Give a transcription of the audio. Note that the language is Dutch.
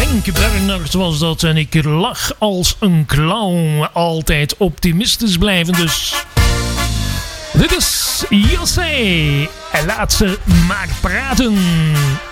Henk Bernhard was dat. En ik lach als een clown. Altijd optimistisch blijven dus. Dit is José. En laat ze maar praten.